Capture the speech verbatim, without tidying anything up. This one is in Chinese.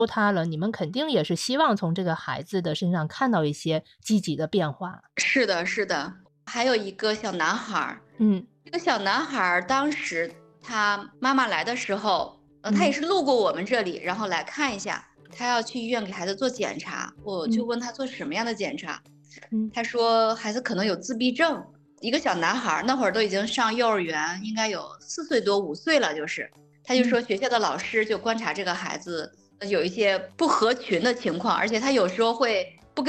他了，你们肯定也是希望从这个孩子的身上看到一些积极的变化。 是的是的，还有一个小男孩儿， 嗯。 这个小男孩儿当时他妈妈来的时候，呃，他也嗯。 是路过我们这里，然后来看一下，他要去医院给孩子做检查，我就嗯。 问他做什么样的检查， 嗯。 他说孩子可能有自闭症。一个小男孩儿，那会儿都已经上幼儿园，应该有四岁多五岁了就是。他就嗯。 说学校的老师就观察这个孩子，呃有一些不合群的情况，而且他有时候会不跟